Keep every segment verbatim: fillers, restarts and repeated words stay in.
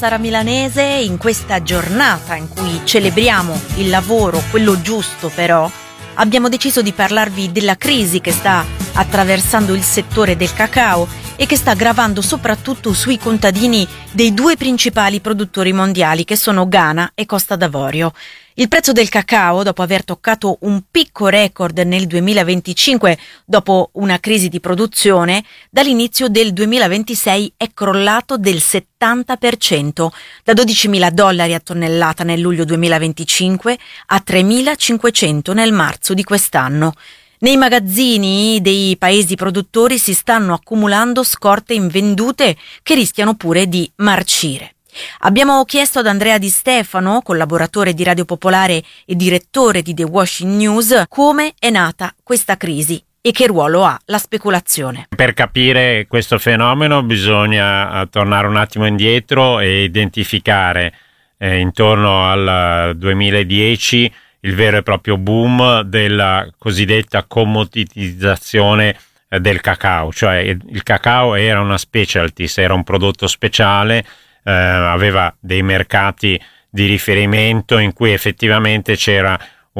Sara Milanese, in questa giornata in cui celebriamo il lavoro, quello giusto però, abbiamo deciso di parlarvi della crisi che sta attraversando il settore del cacao e che sta gravando soprattutto sui contadini dei due principali produttori mondiali, che sono Ghana e Costa d'Avorio. Il prezzo del cacao, dopo aver toccato un picco record nel duemilaventicinque dopo una crisi di produzione, dall'inizio del duemilaventisei è crollato del settanta per cento, da dodicimila dollari a tonnellata nel luglio duemilaventicinque a tremilacinquecento nel marzo di quest'anno. Nei magazzini dei paesi produttori si stanno accumulando scorte invendute che rischiano pure di marcire. Abbiamo chiesto ad Andrea Di Stefano, collaboratore di Radio Popolare e direttore di The Washing News, come è nata questa crisi e che ruolo ha la speculazione. Per capire questo fenomeno bisogna tornare un attimo indietro e identificare eh, intorno al duemiladieci il vero e proprio boom della cosiddetta commoditizzazione del cacao, cioè il cacao era una specialty, era un prodotto speciale, eh, aveva dei mercati di riferimento in cui effettivamente c'era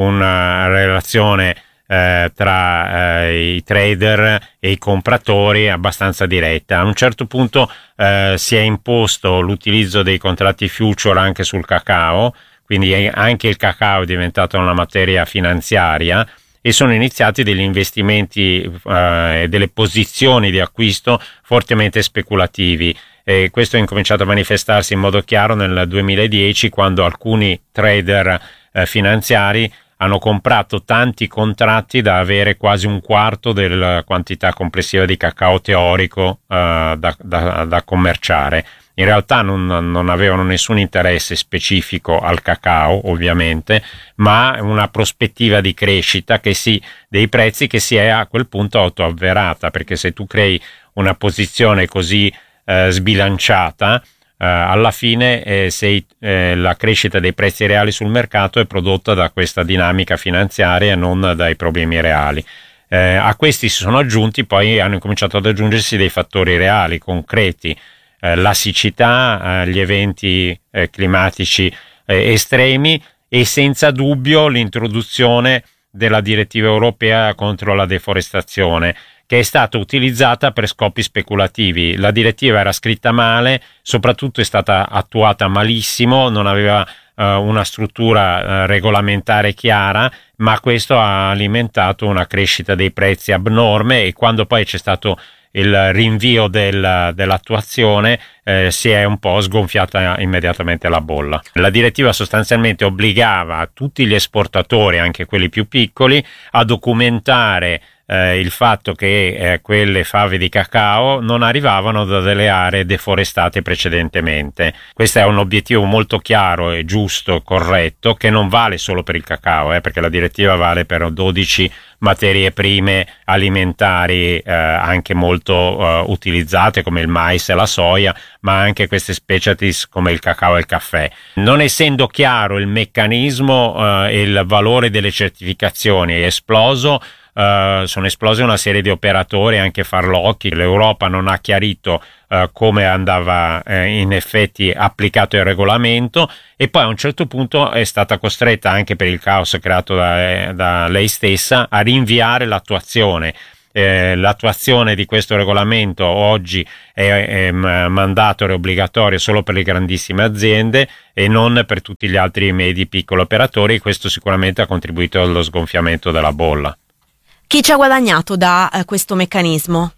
una relazione eh, tra eh, i trader e i compratori abbastanza diretta. A un certo punto eh, si è imposto l'utilizzo dei contratti future anche sul cacao, quindi anche il cacao è diventato una materia finanziaria e sono iniziati degli investimenti e eh, delle posizioni di acquisto fortemente speculativi. E questo è incominciato a manifestarsi in modo chiaro nel duemiladieci, quando alcuni trader eh, finanziari hanno comprato tanti contratti da avere quasi un quarto della quantità complessiva di cacao teorico eh, da, da, da commerciare. In realtà non, non avevano nessun interesse specifico al cacao, ovviamente, ma una prospettiva di crescita che si, dei prezzi che si è a quel punto autoavverata, perché se tu crei una posizione così eh, sbilanciata, eh, alla fine eh, sei, eh, la crescita dei prezzi reali sul mercato è prodotta da questa dinamica finanziaria e non dai problemi reali. Eh, a questi si sono aggiunti, poi hanno cominciato ad aggiungersi dei fattori reali, concreti, la siccità, gli eventi eh, climatici eh, estremi e senza dubbio l'introduzione della direttiva europea contro la deforestazione, che è stata utilizzata per scopi speculativi. La direttiva era scritta male, soprattutto è stata attuata malissimo, non aveva eh, una struttura eh, regolamentare chiara, ma questo ha alimentato una crescita dei prezzi abnorme, e quando poi c'è stato il rinvio del, dell'attuazione eh, si è un po' sgonfiata immediatamente la bolla. La direttiva sostanzialmente obbligava tutti gli esportatori, anche quelli più piccoli, a documentare eh, il fatto che eh, quelle fave di cacao non arrivavano da delle aree deforestate precedentemente. Questo è un obiettivo molto chiaro e giusto, corretto, che non vale solo per il cacao, eh, perché la direttiva vale per dodici materie prime alimentari eh, anche molto eh, utilizzate, come il mais e la soia, ma anche queste specialties come il cacao e il caffè. Non essendo chiaro il meccanismo eh, e il valore delle certificazioni, è esploso Uh, sono esplose una serie di operatori, anche farlocchi. L'Europa non ha chiarito uh, come andava uh, in effetti applicato il regolamento, e poi a un certo punto è stata costretta, anche per il caos creato da, da lei stessa, a rinviare l'attuazione. Eh, l'attuazione di questo regolamento oggi è, è mandatorio e obbligatorio solo per le grandissime aziende e non per tutti gli altri medi piccoli operatori, e questo sicuramente ha contribuito allo sgonfiamento della bolla. Chi ci ha guadagnato da eh, questo meccanismo?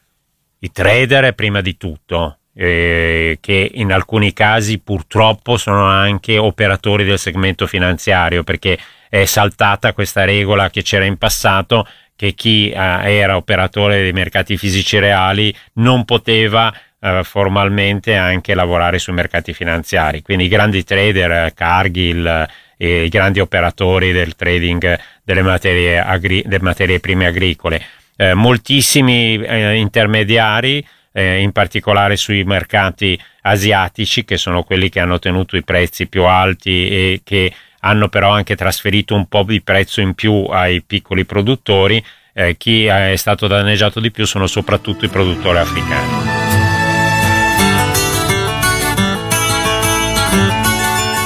I trader prima di tutto, eh, che in alcuni casi purtroppo sono anche operatori del segmento finanziario, perché è saltata questa regola che c'era in passato, che chi eh, era operatore dei mercati fisici reali non poteva eh, formalmente anche lavorare sui mercati finanziari. Quindi i grandi trader, Cargill, e i grandi operatori del trading delle materie, agri- delle materie prime agricole, eh, moltissimi eh, intermediari, eh, in particolare sui mercati asiatici, che sono quelli che hanno tenuto i prezzi più alti e che hanno però anche trasferito un po' di prezzo in più ai piccoli produttori. Eh, chi è stato danneggiato di più sono soprattutto i produttori africani.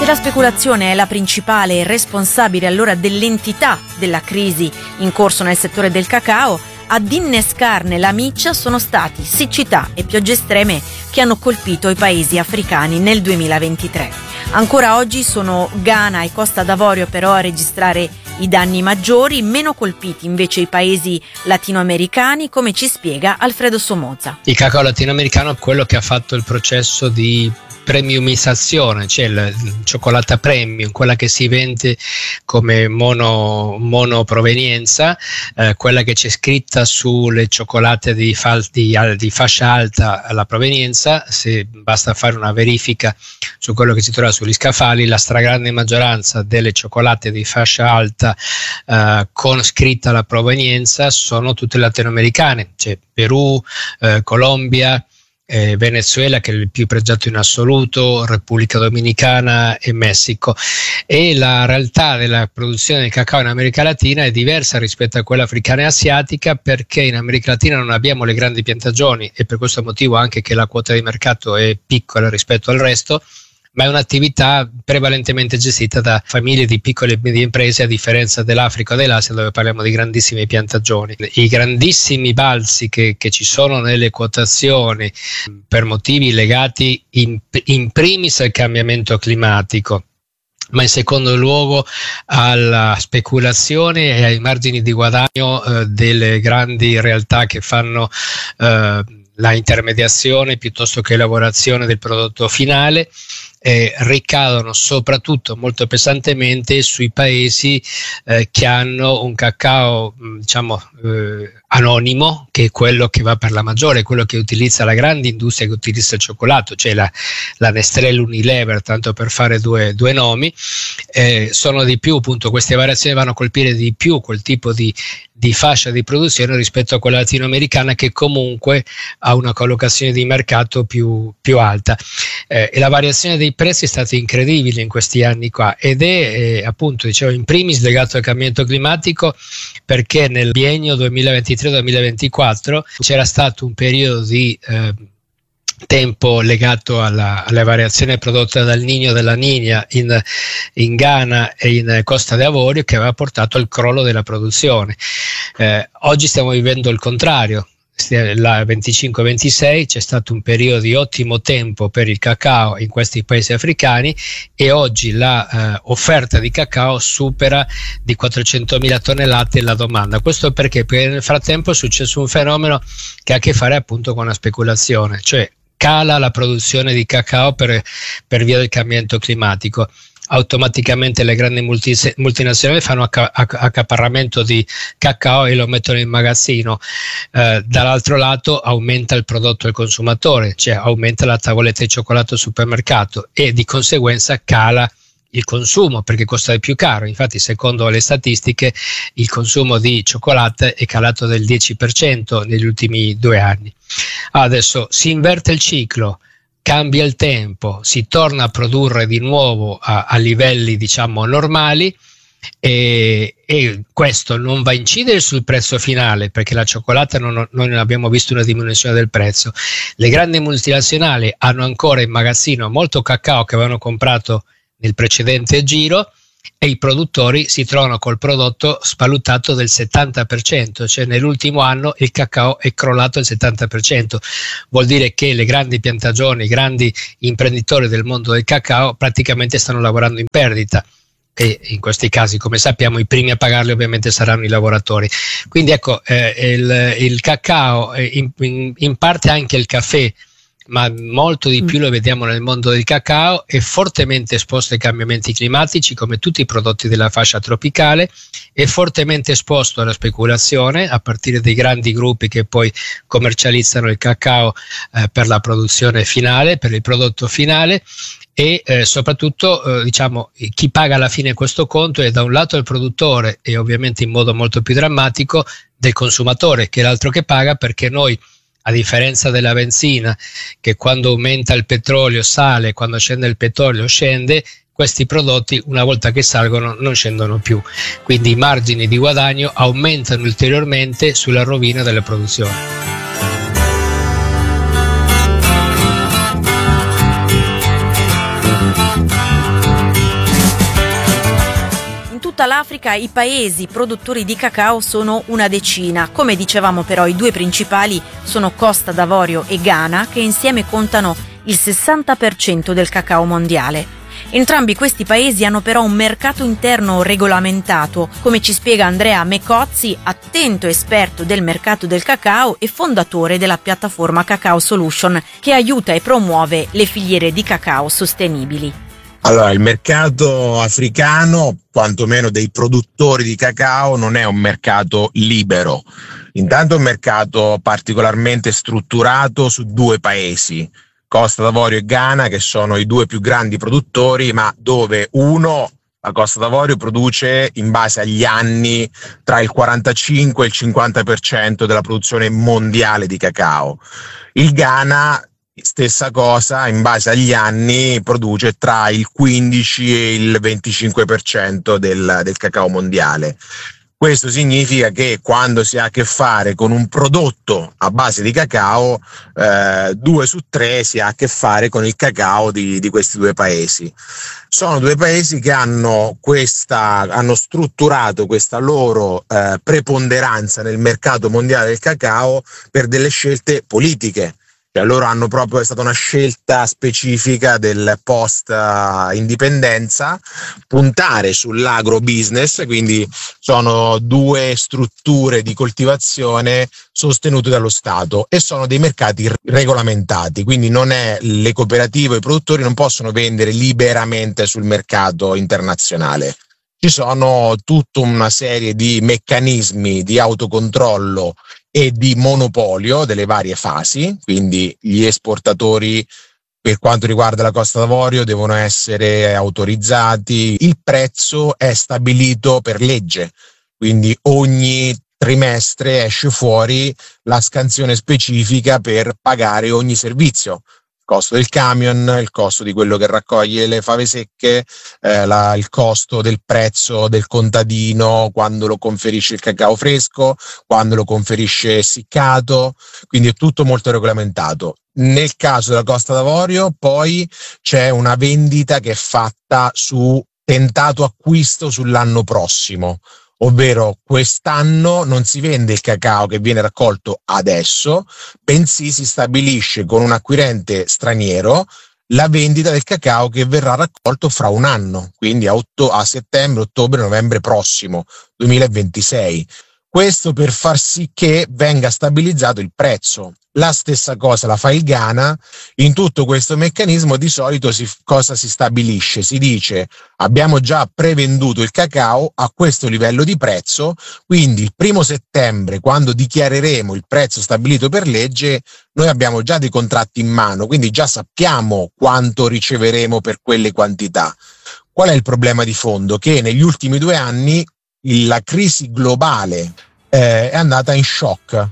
Se la speculazione è la principale responsabile allora dell'entità della crisi in corso nel settore del cacao, ad innescarne la miccia sono stati siccità e piogge estreme che hanno colpito i paesi africani nel duemilaventitré. Ancora oggi sono Ghana e Costa d'Avorio però a registrare i danni maggiori, meno colpiti invece i paesi latinoamericani, come ci spiega Alfredo Somoza. Il cacao latinoamericano è quello che ha fatto il processo di premiumizzazione, cioè la cioccolata premium, quella che si vende come mono, monoprovenienza, eh, quella che c'è scritta sulle cioccolate di, fal- di, di fascia alta la provenienza. Se basta fare una verifica su quello che si trova sugli scaffali, la stragrande maggioranza delle cioccolate di fascia alta eh, con scritta la provenienza sono tutte latinoamericane, c'è Perù, eh, Colombia, Eh, Venezuela, che è il più pregiato in assoluto, Repubblica Dominicana e Messico. E la realtà della produzione del cacao in America Latina è diversa rispetto a quella africana e asiatica, perché in America Latina non abbiamo le grandi piantagioni e per questo motivo anche che la quota di mercato è piccola rispetto al resto, ma è un'attività prevalentemente gestita da famiglie di piccole e medie imprese, a differenza dell'Africa o dell'Asia, dove parliamo di grandissime piantagioni. I grandissimi balzi che, che ci sono nelle quotazioni per motivi legati in, in primis al cambiamento climatico, ma in secondo luogo alla speculazione e ai margini di guadagno eh, delle grandi realtà che fanno eh, la intermediazione piuttosto che lavorazione del prodotto finale, Eh, ricadono soprattutto molto pesantemente sui paesi eh, che hanno un cacao diciamo eh, anonimo, che è quello che va per la maggiore, quello che utilizza la grande industria che utilizza il cioccolato, cioè la, la Nestlé, l'Unilever, tanto per fare due, due nomi. Eh, sono di più, appunto, queste variazioni vanno a colpire di più quel tipo di, di fascia di produzione rispetto a quella latinoamericana, che comunque ha una collocazione di mercato più, più alta. Eh, e la variazione dei prezzi è stata incredibile in questi anni qua, ed è eh, appunto dicevo in primis legato al cambiamento climatico, perché nel biennio duemilaventitré duemilaventiquattro c'era stato un periodo di eh, tempo legato alla, alla variazione prodotta dal Niño della Niña in, in Ghana e in Costa d'Avorio, che aveva portato al crollo della produzione. Eh, oggi stiamo vivendo il contrario. La venticinque ventisei c'è stato un periodo di ottimo tempo per il cacao in questi paesi africani, e oggi la eh, offerta di cacao supera di quattrocentomila tonnellate la domanda. Questo perché? Perché nel frattempo è successo un fenomeno che ha a che fare appunto con la speculazione, cioè cala la produzione di cacao per, per via del cambiamento climatico. Automaticamente le grandi multi, multinazionali fanno acca, accaparramento di cacao e lo mettono in magazzino. Eh, dall'altro lato aumenta il prodotto al consumatore, cioè aumenta la tavoletta di cioccolato al supermercato, e di conseguenza cala il consumo perché costa di più caro. Infatti, secondo le statistiche, il consumo di cioccolato è calato del dieci per cento negli ultimi due anni. Adesso si inverte il ciclo, cambia il tempo, si torna a produrre di nuovo a, a livelli diciamo normali, e, e questo non va a incidere sul prezzo finale, perché la cioccolata non, noi non abbiamo visto una diminuzione del prezzo. Le grandi multinazionali hanno ancora in magazzino molto cacao che avevano comprato nel precedente giro, e i produttori si trovano col prodotto svalutato del settanta per cento, cioè nell'ultimo anno il cacao è crollato al settanta per cento. Vuol dire che le grandi piantagioni, i grandi imprenditori del mondo del cacao praticamente stanno lavorando in perdita, e in questi casi, come sappiamo, i primi a pagarli ovviamente saranno i lavoratori. Quindi ecco, eh, il, il cacao, eh, in, in, in parte anche il caffè, ma molto di più lo vediamo nel mondo del cacao, è fortemente esposto ai cambiamenti climatici, come tutti i prodotti della fascia tropicale, è fortemente esposto alla speculazione a partire dai grandi gruppi che poi commercializzano il cacao eh, per la produzione finale, per il prodotto finale, e eh, soprattutto eh, diciamo chi paga alla fine questo conto è da un lato il produttore, e ovviamente in modo molto più drammatico del consumatore, che è l'altro che paga, perché noi, a differenza della benzina, che quando aumenta il petrolio sale, quando scende il petrolio scende, questi prodotti una volta che salgono non scendono più, quindi i margini di guadagno aumentano ulteriormente sulla rovina della produzione. tutta l'Africa i paesi produttori di cacao sono una decina. Come dicevamo però, i due principali sono Costa d'Avorio e Ghana, che insieme contano il sessanta per cento del cacao mondiale. Entrambi questi paesi hanno però un mercato interno regolamentato, come ci spiega Andrea Mecozzi, attento esperto del mercato del cacao e fondatore della piattaforma Cacao Solution, che aiuta e promuove le filiere di cacao sostenibili. Allora, il mercato africano, quantomeno dei produttori di cacao, non è un mercato libero. Intanto è un mercato particolarmente strutturato su due paesi, Costa d'Avorio e Ghana, che sono i due più grandi produttori, ma dove uno, la Costa d'Avorio, produce in base agli anni tra il quarantacinque e il cinquanta per cento della produzione mondiale di cacao. Il Ghana, stessa cosa, in base agli anni produce tra il quindici e il venticinque per cento del, del cacao mondiale. Questo significa che quando si ha a che fare con un prodotto a base di cacao, eh, due su tre si ha a che fare con il cacao di, di questi due paesi. Sono due paesi che hanno, questa, hanno strutturato questa loro eh, preponderanza nel mercato mondiale del cacao per delle scelte politiche. Cioè, loro hanno proprio, è stata una scelta specifica del post uh, indipendenza, puntare sull'agrobusiness, quindi sono due strutture di coltivazione sostenute dallo Stato e sono dei mercati regolamentati, quindi non è, le cooperative o i produttori non possono vendere liberamente sul mercato internazionale. Ci sono tutta una serie di meccanismi di autocontrollo e di monopolio delle varie fasi, quindi gli esportatori, per quanto riguarda la Costa d'Avorio, devono essere autorizzati, il prezzo è stabilito per legge, quindi ogni trimestre esce fuori la scansione specifica per pagare ogni servizio. Il costo del camion, il costo di quello che raccoglie le fave secche, eh, la, il costo del prezzo del contadino quando lo conferisce il cacao fresco, quando lo conferisce essiccato, quindi è tutto molto regolamentato. Nel caso della Costa d'Avorio poi c'è una vendita che è fatta su tentato acquisto sull'anno prossimo. Ovvero quest'anno non si vende il cacao che viene raccolto adesso, bensì si stabilisce con un acquirente straniero la vendita del cacao che verrà raccolto fra un anno, quindi a, otto, a settembre, ottobre, novembre prossimo, duemilaventisei. Questo per far sì che venga stabilizzato il prezzo. La stessa cosa la fa il Ghana. In tutto questo meccanismo di solito si, cosa si stabilisce? Si dice: abbiamo già prevenduto il cacao a questo livello di prezzo, quindi il primo settembre, quando dichiareremo il prezzo stabilito per legge, noi abbiamo già dei contratti in mano, quindi già sappiamo quanto riceveremo per quelle quantità. Qual è il problema di fondo? Che negli ultimi due anni la crisi globale eh, è andata in shock.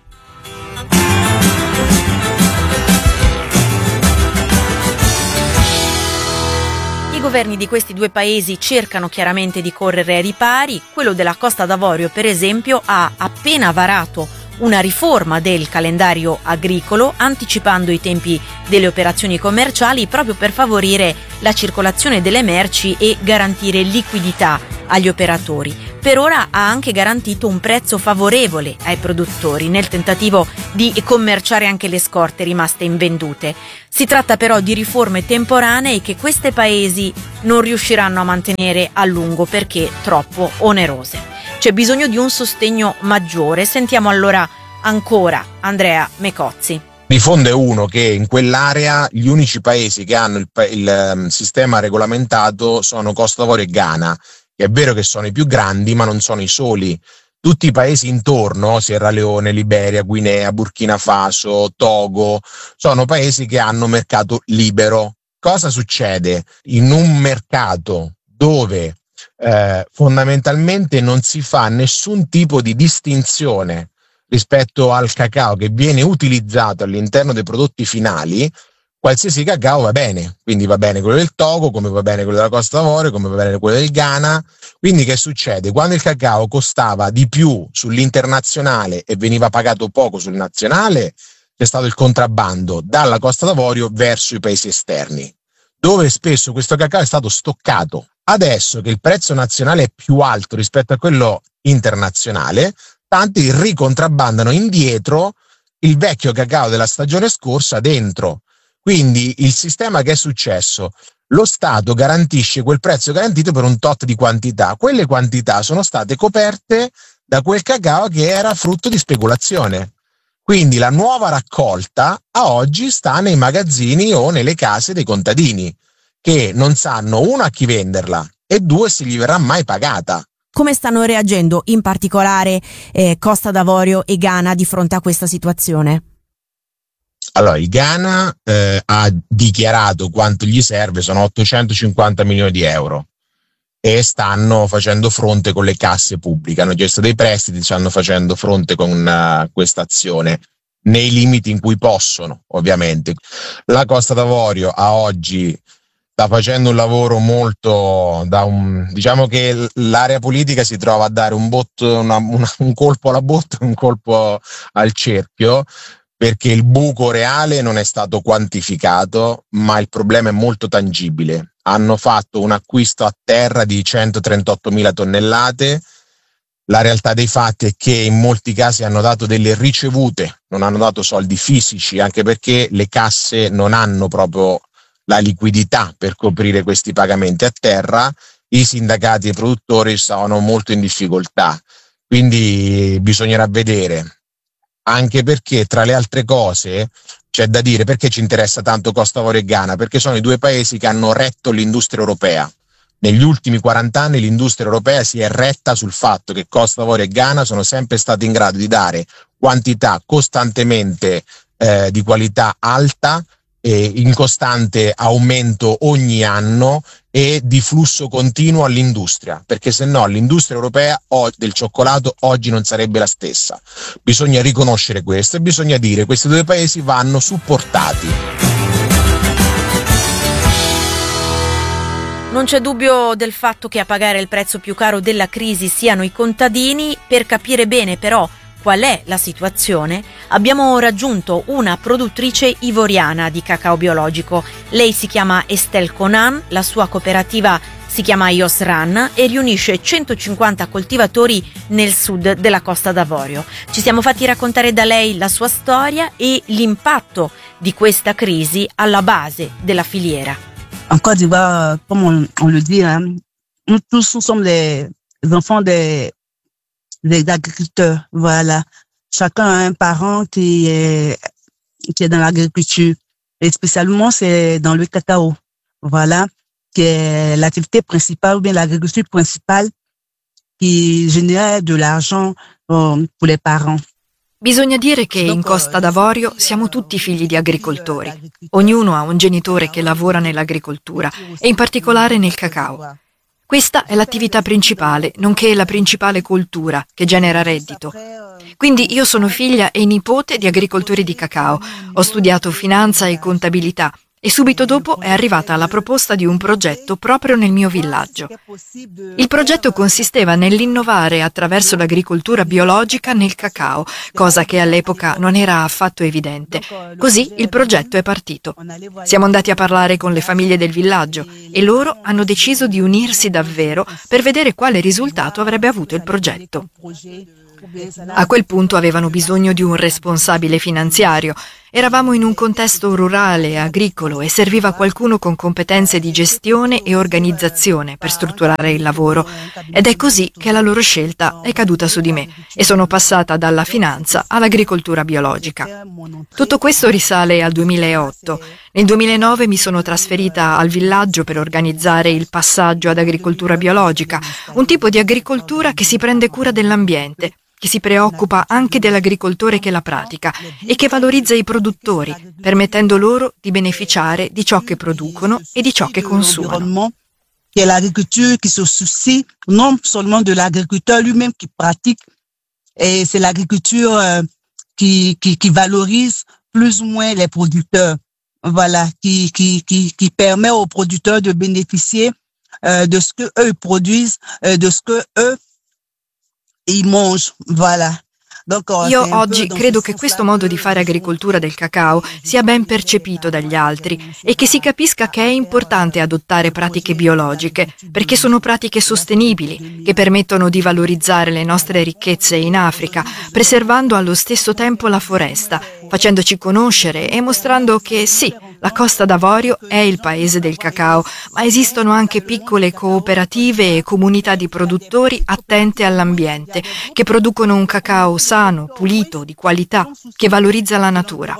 I governi di questi due paesi cercano chiaramente di correre ai ripari. Quello della Costa d'Avorio, per esempio, ha appena varato una riforma del calendario agricolo, anticipando i tempi delle operazioni commerciali proprio per favorire la circolazione delle merci e garantire liquidità agli operatori. Per ora ha anche garantito un prezzo favorevole ai produttori nel tentativo di commerciare anche le scorte rimaste invendute. Si tratta però di riforme temporanee che questi paesi non riusciranno a mantenere a lungo perché troppo onerose. C'è bisogno di un sostegno maggiore. Sentiamo allora ancora Andrea Mecozzi. Di fondo è uno che in quell'area gli unici paesi che hanno il, il um, sistema regolamentato sono Costa d'Avorio e Ghana. È vero che sono i più grandi, ma non sono i soli. Tutti i paesi intorno, Sierra Leone, Liberia, Guinea, Burkina Faso, Togo, sono paesi che hanno mercato libero. Cosa succede? In un mercato dove eh, fondamentalmente non si fa nessun tipo di distinzione rispetto al cacao che viene utilizzato all'interno dei prodotti finali, qualsiasi cacao va bene, quindi va bene quello del Togo, come va bene quello della Costa d'Avorio, come va bene quello del Ghana. Quindi che succede? Quando il cacao costava di più sull'internazionale e veniva pagato poco sul nazionale, c'è stato il contrabbando dalla Costa d'Avorio verso i paesi esterni, dove spesso questo cacao è stato stoccato Adesso che il prezzo nazionale è più alto rispetto a quello internazionale, tanti ricontrabbandano indietro il vecchio cacao della stagione scorsa dentro. Quindi il sistema che è successo? Lo Stato garantisce quel prezzo garantito per un tot di quantità. Quelle quantità sono state coperte da quel cacao che era frutto di speculazione. Quindi la nuova raccolta a oggi sta nei magazzini o nelle case dei contadini, che non sanno, uno, a chi venderla e due, se gli verrà mai pagata. Come stanno reagendo in particolare eh, Costa d'Avorio e Ghana di fronte a questa situazione? Allora, il Ghana eh, ha dichiarato quanto gli serve, sono ottocentocinquanta milioni di euro, e stanno facendo fronte con le casse pubbliche. Hanno chiesto dei prestiti, stanno facendo fronte con uh, questa azione nei limiti in cui possono, ovviamente. La Costa d'Avorio a oggi sta facendo un lavoro molto da un, diciamo che l'area politica si trova a dare un botto, una, una, un colpo alla botte, un colpo al cerchio, perché il buco reale non è stato quantificato, ma il problema è molto tangibile. Hanno fatto un acquisto a terra di centotrentottomila tonnellate. La realtà dei fatti è che in molti casi hanno dato delle ricevute, non hanno dato soldi fisici, anche perché le casse non hanno proprio la liquidità per coprire questi pagamenti a terra. I sindacati e i produttori sono molto in difficoltà, quindi bisognerà vedere. Anche perché, tra le altre cose, c'è da dire perché ci interessa tanto Costa d'Avorio e Ghana, perché sono i due paesi che hanno retto l'industria europea. Negli ultimi quaranta anni l'industria europea si è retta sul fatto che Costa d'Avorio e Ghana sono sempre stati in grado di dare quantità costantemente eh, di qualità alta, eh, in costante aumento ogni anno e di flusso continuo all'industria, perché se no l'industria europea del cioccolato oggi non sarebbe la stessa. Bisogna riconoscere questo e bisogna dire che questi due paesi vanno supportati. Non c'è dubbio del fatto che a pagare il prezzo più caro della crisi siano i contadini. Per capire bene però qual è la situazione, abbiamo raggiunto una produttrice ivoriana di cacao biologico. Lei si chiama Estelle Conan, la sua cooperativa si chiama Iosran e riunisce centocinquanta coltivatori nel sud della Costa d'Avorio. Ci siamo fatti raccontare da lei la sua storia e l'impatto di questa crisi alla base della filiera. En Côte d'Ivoire, comme on, on le dit, hein, nous tous nous sommes les enfants des des agriculteurs, voilà. Chacun a un parent qui est, qui est dans l'agriculture. Et spécialement, c'est dans le cacao. Voilà. Qui est l'activité principale ou bien l'agriculture principale qui génère de l'argent euh, pour les parents. Bisogna dire che in Costa d'Avorio siamo tutti figli di agricoltori. Ognuno ha un genitore che lavora nell'agricoltura e in particolare nel cacao. Questa è l'attività principale, nonché la principale coltura che genera reddito. Quindi io sono figlia e nipote di agricoltori di cacao, ho studiato finanza e contabilità e subito dopo è arrivata la proposta di un progetto proprio nel mio villaggio. Il progetto consisteva nell'innovare attraverso l'agricoltura biologica nel cacao, cosa che all'epoca non era affatto evidente. Così il progetto è partito. Siamo andati a parlare con le famiglie del villaggio e loro hanno deciso di unirsi davvero per vedere quale risultato avrebbe avuto il progetto. A quel punto avevano bisogno di un responsabile finanziario. Eravamo in un contesto rurale, agricolo e serviva qualcuno con competenze di gestione e organizzazione per strutturare il lavoro. Ed è così che la loro scelta è caduta su di me e sono passata dalla finanza all'agricoltura biologica. Tutto questo risale al duemilaotto. Nel duemilanove mi sono trasferita al villaggio per organizzare il passaggio ad agricoltura biologica, un tipo di agricoltura che si prende cura dell'ambiente, che si preoccupa anche dell'agricoltore che la pratica e che valorizza i produttori, permettendo loro di beneficiare di ciò che producono e di ciò che consumano. Che è l'agricoltura che si soucie non seulement de l'agriculteur lui-même qui pratique, et c'est l'agriculture euh, qui, qui, qui valorise plus ou moins les producteurs, voilà, qui, qui, qui, qui permet aux producteurs de bénéficier euh, de ce que eux produisent, euh, de ce que eux ils mangent, voilà. Io oggi credo che questo modo di fare agricoltura del cacao sia ben percepito dagli altri e che si capisca che è importante adottare pratiche biologiche, perché sono pratiche sostenibili, che permettono di valorizzare le nostre ricchezze in Africa, preservando allo stesso tempo la foresta, facendoci conoscere e mostrando che sì, la Costa d'Avorio è il paese del cacao, ma esistono anche piccole cooperative e comunità di produttori attente all'ambiente, che producono un cacao sano, pulito, di qualità, che valorizza la natura.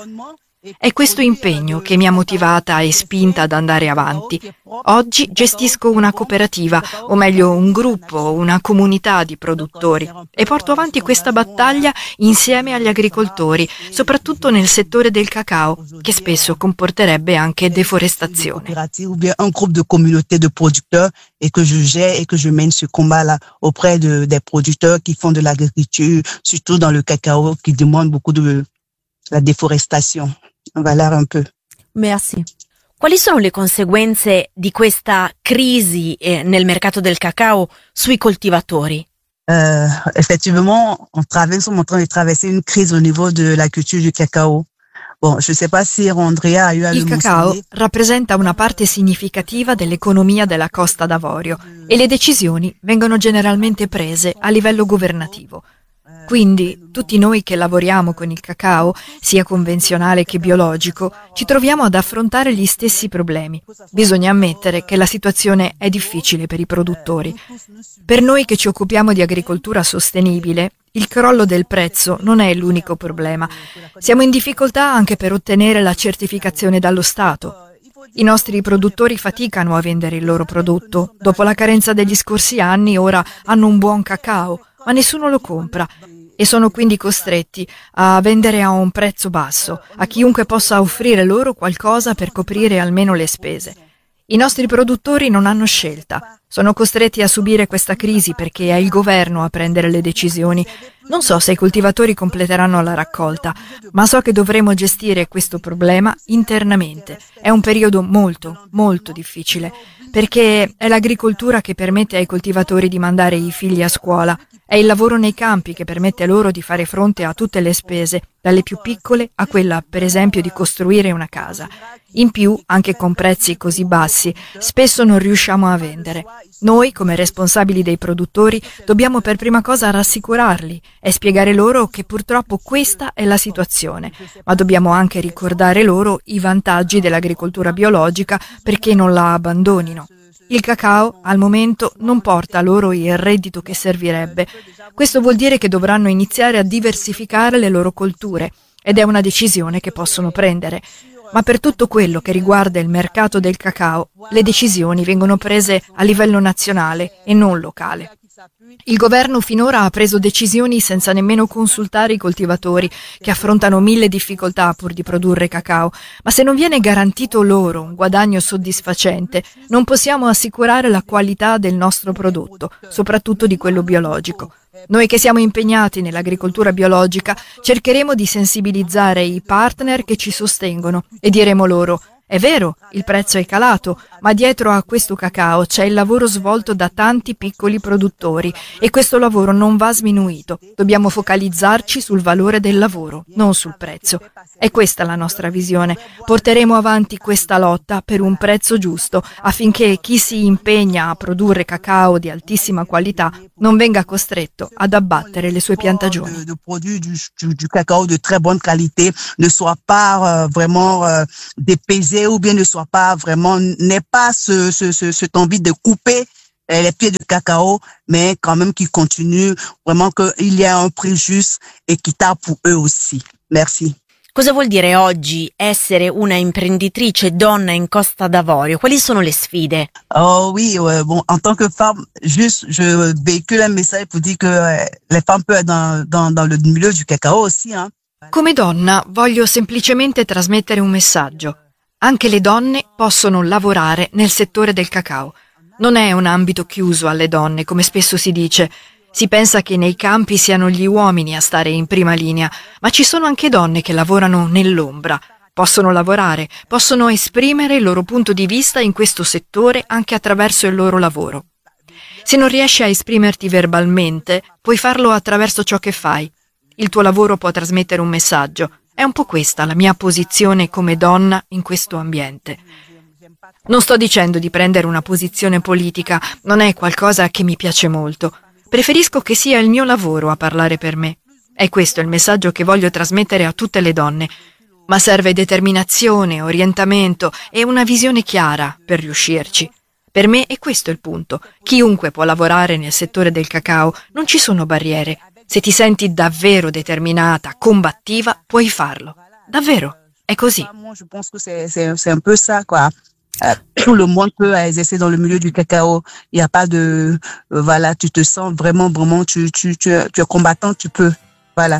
È questo impegno che mi ha motivata e spinta ad andare avanti. Oggi gestisco una cooperativa, o meglio un gruppo, una comunità di produttori, e porto avanti questa battaglia insieme agli agricoltori, soprattutto nel settore del cacao, che spesso comporterebbe anche deforestazione. Un gruppo di communauté de producteurs et que je gère et que je mène ce combat-là auprès de, des producteurs qui font de l'agriculture, surtout dans le cacao, qui demande beaucoup de la déforestation. Voilà un peu. Merci. Quali sono le conseguenze di questa crisi eh, nel mercato del cacao sui coltivatori? Euh, effectivement, on traverse, on est en train de traverser une crise au niveau de la culture du cacao. Bon, je sais pas si Andrea a eu à Il le cacao mentionner. rappresenta una parte significativa dell'economia della Costa d'Avorio e le decisioni vengono generalmente prese a livello governativo. Quindi tutti noi che lavoriamo con il cacao, sia convenzionale che biologico, ci troviamo ad affrontare gli stessi problemi. Bisogna ammettere che la situazione è difficile per i produttori. Per noi che ci occupiamo di agricoltura sostenibile, il crollo del prezzo non è l'unico problema. Siamo in difficoltà anche per ottenere la certificazione dallo Stato. I nostri produttori faticano a vendere il loro prodotto. Dopo la carenza degli scorsi anni, ora hanno un buon cacao, ma nessuno lo compra e sono quindi costretti a vendere a un prezzo basso, a chiunque possa offrire loro qualcosa per coprire almeno le spese. I nostri produttori non hanno scelta, sono costretti a subire questa crisi perché è il governo a prendere le decisioni. Non so se i coltivatori completeranno la raccolta, ma so che dovremo gestire questo problema internamente. È un periodo molto, molto difficile, perché è l'agricoltura che permette ai coltivatori di mandare i figli a scuola, è il lavoro nei campi che permette loro di fare fronte a tutte le spese, dalle più piccole a quella, per esempio, di costruire una casa. In più, anche con prezzi così bassi, spesso non riusciamo a vendere. Noi, come responsabili dei produttori, dobbiamo per prima cosa rassicurarli e spiegare loro che purtroppo questa è la situazione, ma dobbiamo anche ricordare loro i vantaggi dell'agricoltura biologica perché non la abbandonino. Il cacao, al momento, non porta loro il reddito che servirebbe. Questo vuol dire che dovranno iniziare a diversificare le loro colture, ed è una decisione che possono prendere. Ma per tutto quello che riguarda il mercato del cacao, le decisioni vengono prese a livello nazionale e non locale. Il governo finora ha preso decisioni senza nemmeno consultare i coltivatori, che affrontano mille difficoltà pur di produrre cacao, ma se non viene garantito loro un guadagno soddisfacente, non possiamo assicurare la qualità del nostro prodotto, soprattutto di quello biologico. Noi che siamo impegnati nell'agricoltura biologica cercheremo di sensibilizzare i partner che ci sostengono e diremo loro: è vero, il prezzo è calato, ma dietro a questo cacao c'è il lavoro svolto da tanti piccoli produttori e questo lavoro non va sminuito. Dobbiamo focalizzarci sul valore del lavoro, non sul prezzo. È questa la nostra visione. Porteremo avanti questa lotta per un prezzo giusto affinché chi si impegna a produrre cacao di altissima qualità non venga costretto ad abbattere le sue piantagioni. De produits du, du, du cacao de très bonne qualité ne soit pas euh, vraiment euh, dépaysé ou bien ne soit pas vraiment, n'ait pas ce, ce, ce, cette envie de couper euh, les pieds de cacao, mais quand même qu'ils continuent, vraiment qu'il y a un prix juste, équitable pour eux aussi. Merci. Cosa vuol dire oggi essere una imprenditrice donna in Costa d'Avorio? Quali sono le sfide? Oh oui, euh, bon, en tant que femme, juste je véhicule un message pour dire que euh, les femmes peuvent être dans, dans, dans le milieu du cacao aussi. Hein. Come donna voglio semplicemente trasmettere un messaggio. Anche le donne possono lavorare nel settore del cacao. Non è un ambito chiuso alle donne, come spesso si dice. Si pensa che nei campi siano gli uomini a stare in prima linea, ma ci sono anche donne che lavorano nell'ombra. Possono lavorare, possono esprimere il loro punto di vista in questo settore anche attraverso il loro lavoro. Se non riesci a esprimerti verbalmente, puoi farlo attraverso ciò che fai. Il tuo lavoro può trasmettere un messaggio. È un po' questa la mia posizione come donna in questo ambiente. Non sto dicendo di prendere una posizione politica, non è qualcosa che mi piace molto. Preferisco che sia il mio lavoro a parlare per me. È questo il messaggio che voglio trasmettere a tutte le donne. Ma serve determinazione, orientamento e una visione chiara per riuscirci. Per me è questo il punto. Chiunque può lavorare nel settore del cacao, non ci sono barriere. Se ti senti davvero determinata, combattiva, puoi farlo. Davvero, è così. Moi, je pense que c'est, c'est, c'est un peu ça, quoi. Euh, tout le monde peut exercer dans le milieu du cacao. Il n'y a pas de, euh, voilà, tu te sens vraiment, vraiment, tu, tu, tu, tu es combattant, tu peux, voilà.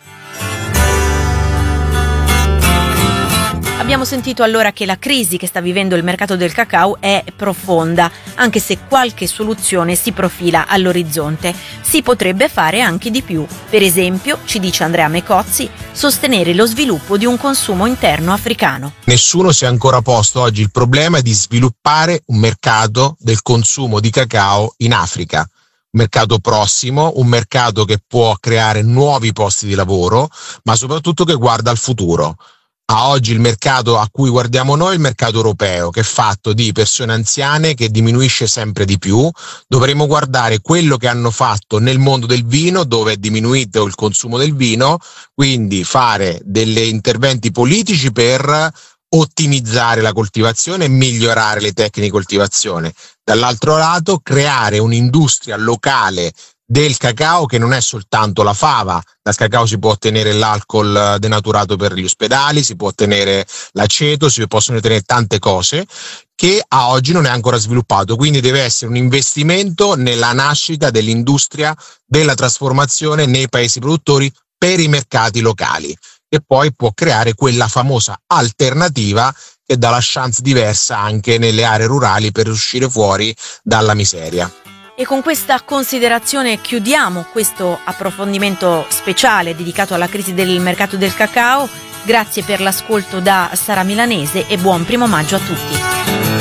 Abbiamo sentito allora che la crisi che sta vivendo il mercato del cacao è profonda, anche se qualche soluzione si profila all'orizzonte. Si potrebbe fare anche di più. Per esempio, ci dice Andrea Mecozzi, sostenere lo sviluppo di un consumo interno africano. Nessuno si è ancora posto oggi il problema di sviluppare un mercato del consumo di cacao in Africa. Un mercato prossimo, un mercato che può creare nuovi posti di lavoro, ma soprattutto che guarda al futuro. A oggi il mercato a cui guardiamo noi è il mercato europeo, che è fatto di persone anziane, che diminuisce sempre di più. Dovremo guardare quello che hanno fatto nel mondo del vino, dove è diminuito il consumo del vino, quindi fare degli interventi politici per ottimizzare la coltivazione e migliorare le tecniche di coltivazione. Dall'altro lato, creare un'industria locale del cacao, che non è soltanto la fava. Dal cacao si può ottenere l'alcol denaturato per gli ospedali, si può ottenere l'aceto, si possono ottenere tante cose che a oggi non è ancora sviluppato, quindi deve essere un investimento nella nascita dell'industria della trasformazione nei paesi produttori per i mercati locali, e poi può creare quella famosa alternativa che dà la chance diversa anche nelle aree rurali per uscire fuori dalla miseria. E con questa considerazione chiudiamo questo approfondimento speciale dedicato alla crisi del mercato del cacao. Grazie per l'ascolto da Sara Milanese e buon primo maggio a tutti.